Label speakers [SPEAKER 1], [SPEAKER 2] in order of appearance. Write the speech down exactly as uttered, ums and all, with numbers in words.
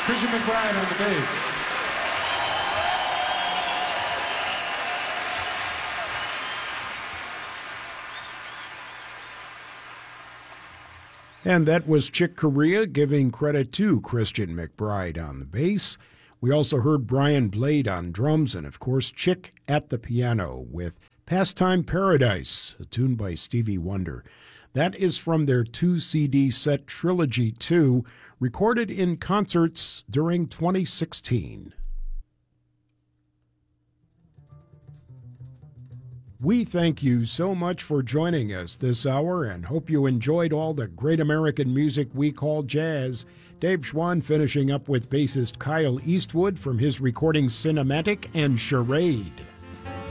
[SPEAKER 1] Christian McBride on the bass.
[SPEAKER 2] And that was Chick Corea giving credit to Christian McBride on the bass. We also heard Brian Blade on drums and, of course, Chick at the piano with Pastime Paradise, a tune by Stevie Wonder. That is from their two C D set Trilogy two, recorded in concerts during twenty sixteen. We thank you so much for joining us this hour and hope you enjoyed all the great American music we call jazz. Dave Schwann finishing up with bassist Kyle Eastwood from his recording Cinematic and Charade.